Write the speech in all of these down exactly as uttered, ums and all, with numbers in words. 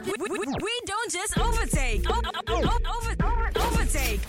We, we, we don't just overtake. O- o- o- over, over, overtake.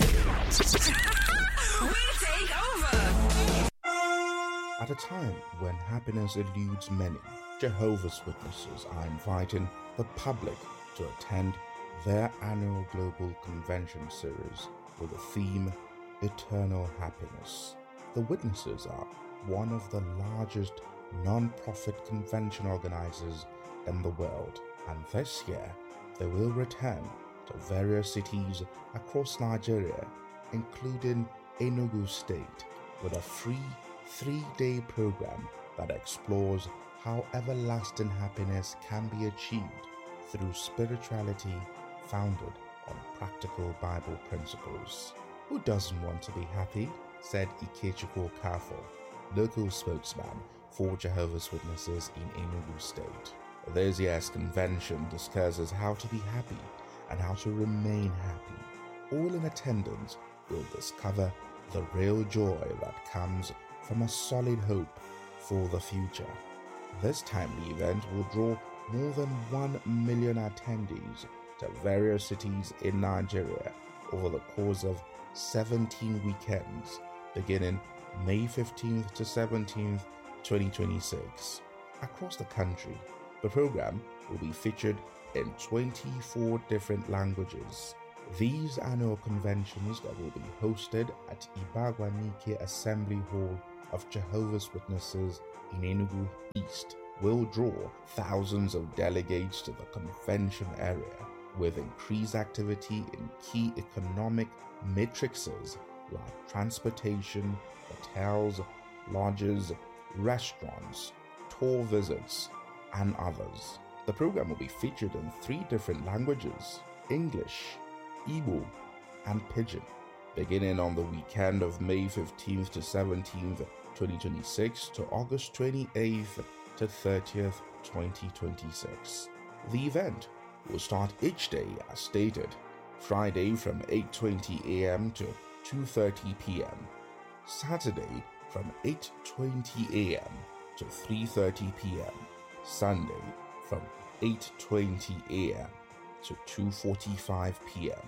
We take over. At a time when happiness eludes many, Jehovah's Witnesses are inviting the public to attend their annual Global Convention series with the theme Eternal Happiness. The Witnesses are one of the largest non-profit convention organizers in the world, and this year they will return to various cities across Nigeria, including Enugu State, with a free three-day program that explores how everlasting happiness can be achieved through spirituality founded on practical Bible principles. Who doesn't want to be happy? Said Ikechukwu Kafo, local spokesman for Jehovah's Witnesses in Enugu State. This year's convention discusses how to be happy and how to remain happy. All in attendance will discover the real joy that comes from a solid hope for the future. This timely event will draw more than one million attendees to various cities in Nigeria over the course of seventeen weekends, beginning May fifteenth to seventeenth, twenty twenty-six. Across the country, the program will be featured in twenty-four different languages. These annual conventions that will be hosted at Ibagwanike Assembly Hall of Jehovah's Witnesses in Enugu East will draw thousands of delegates to the convention area, with increased activity in key economic matrices like transportation, hotels, lodges, restaurants, tour visits, and others. The program will be featured in three different languages: English, Igbo, and Pidgin, beginning on the weekend of May fifteenth to seventeenth, twenty twenty-six to August twenty-eighth to thirtieth, twenty twenty-six. The event will start each day as stated: Friday from eight twenty a.m. to two thirty p.m., Saturday from eight twenty a.m. to three thirty p.m., Sunday from eight twenty a.m. to two forty-five p.m.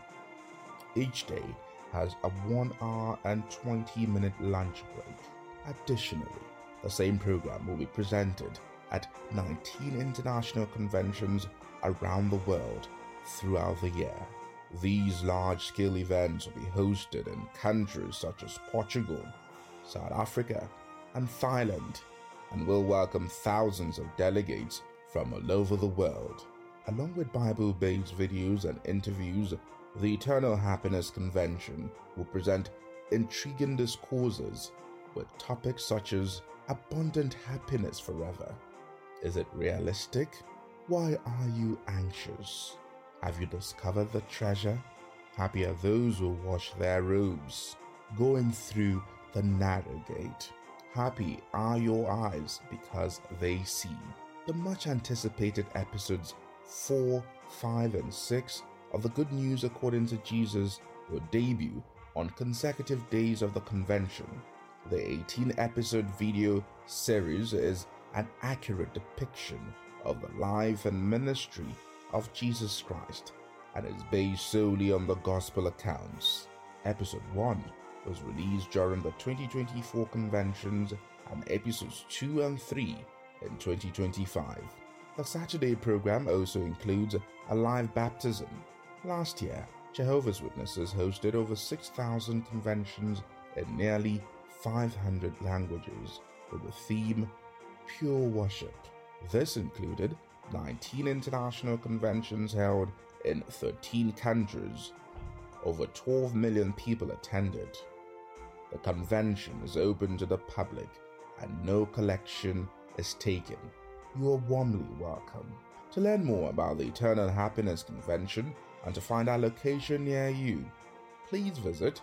Each day has a one hour and twenty minute lunch break. Additionally, the same program will be presented at nineteen international conventions around the world throughout the year. These large-scale events will be hosted in countries such as Portugal, South Africa, and Thailand, and will welcome thousands of delegates from all over the world. Along with Bible-based videos and interviews, the Eternal Happiness Convention will present intriguing discourses with topics such as abundant happiness forever. Is it realistic? Why are you anxious? Have you discovered the treasure? Happy are those who wash their robes, going through the narrow gate. Happy are your eyes because they see. The much anticipated episodes four, five, and six of The Good News According to Jesus will debut on consecutive days of the convention. The eighteen episode video series is an accurate depiction of the life and ministry of Jesus Christ and is based solely on the gospel accounts. Episode one was released during the twenty twenty-four conventions, and episodes two and three in twenty twenty-five. The Saturday program also includes a live baptism. Last year, Jehovah's Witnesses hosted over six thousand conventions in nearly five hundred languages with the theme Pure Worship. This included nineteen international conventions held in thirteen countries. Over twelve million people attended. The convention is open to the public and no collection is taken. You are warmly welcome. To learn more about the Eternal Happiness Convention and to find our location near you, please visit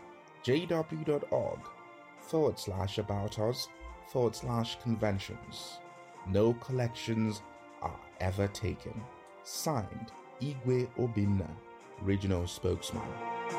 jw.org forward slash about us forward slash conventions. No collections are ever taken. Signed, Igwe Obinna, Regional Spokesman.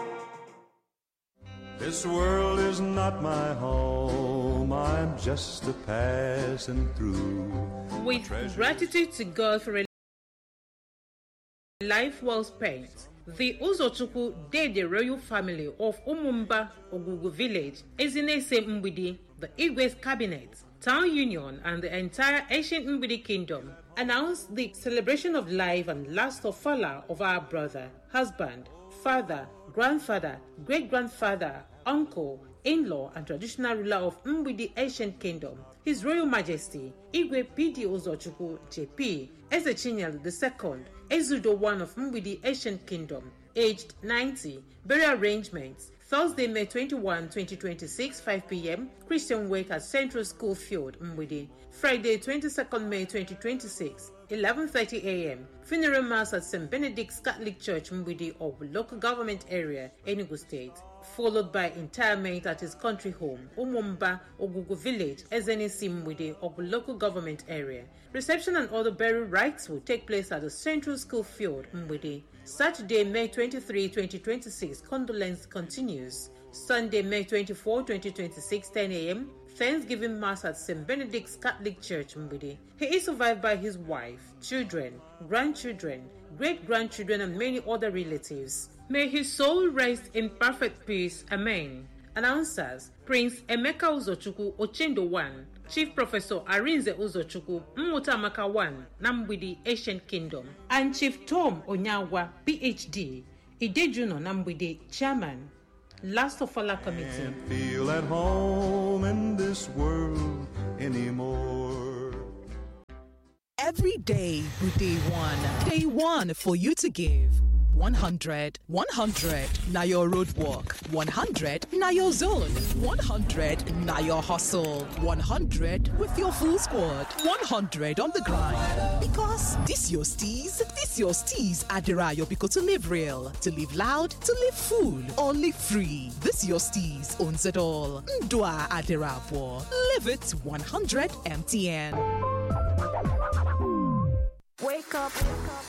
This world is not my home, I'm just a passing through. With gratitude to God for Life well spent. The Uzochukwu Day the royal family of Umumba Ogugu village, Ezinese Mbidi, the Igwe's cabinet, town union, and the entire ancient Mbidi kingdom announced the celebration of life and last of Fala of our brother, husband, father, grandfather, great-grandfather, uncle, in-law, and traditional ruler of Mbidi ancient kingdom, His Royal Majesty Igwe P D Uzochukwu J P Ezechinyel the Second, Ezudo one of Mbidi ancient kingdom, aged ninety. Burial arrangements: Thursday, May twenty-first, twenty twenty-six, five p m Christian wake at Central School Field, Mbidi. Friday, twenty-second May twenty twenty-six, eleven thirty a m Funeral mass at Saint Benedict's Catholic Church, Mbidi, of local government area, Enugu State. Followed by interment at his country home, Umumba Ogugu village, Ezenisi Mbidi, of local government area. Reception and other burial rites will take place at the Central School Field, Mbidi. Saturday, May twenty-third, twenty twenty-six, condolence continues. Sunday, May twenty-fourth, twenty twenty-six, ten a m Thanksgiving Mass at Saint Benedict's Catholic Church, Mbidi. He is survived by his wife, children, grandchildren, great-grandchildren, and many other relatives. May his soul rest in perfect peace. Amen. Announcers: Prince Emeka Uzochukwu Ochendo one, Chief Professor Arinze Uzochukwu Mmutamaka one, Nambidi Ancient Kingdom, and Chief Tom Onyawa, P H D, Idejuno Nambidi, Chairman, Last of Fala Committee. Can't feel at home in this world anymore. Every day we day one. Day one for you to give. one hundred. one hundred. Now your roadwork. one hundred. Now your zone. one hundred. Now your hustle. one hundred with your full squad. one hundred on the grind. Because this your steez, this your steez Adirayo because to live real, to live loud, to live full, or live free. This your steez owns it all. Ndwa Adirabo. Live it one hundred M T N. Wake up, wake up.